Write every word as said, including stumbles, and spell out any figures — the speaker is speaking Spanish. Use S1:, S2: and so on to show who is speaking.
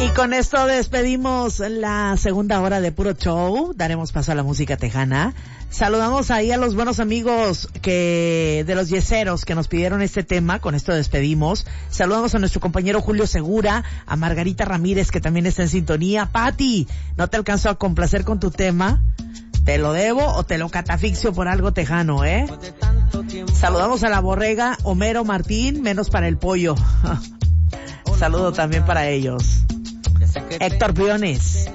S1: Y con esto despedimos la segunda hora de Puro Show. Daremos paso a la música tejana. Saludamos ahí a los buenos amigos que de los yeseros que nos pidieron este tema. Con esto despedimos. Saludamos a nuestro compañero Julio Segura, a Margarita Ramírez, que también está en sintonía. Pati, ¿no te alcanzó a complacer con tu tema? ¿Te lo debo o te lo catafixio por algo tejano, eh? Saludamos a la borrega Homero Martín, menos para el pollo. Saludo también para ellos. Héctor Briones,